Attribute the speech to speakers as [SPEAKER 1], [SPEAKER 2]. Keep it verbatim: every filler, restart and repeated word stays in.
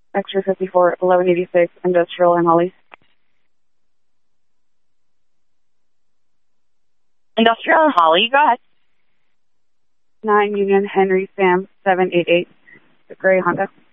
[SPEAKER 1] Extra fifty-four, eleven eighty-six, Industrial and Holly.
[SPEAKER 2] Industrial and Holly, go ahead.
[SPEAKER 1] nine Union Henry Sam seven eight eight, the gray Honda.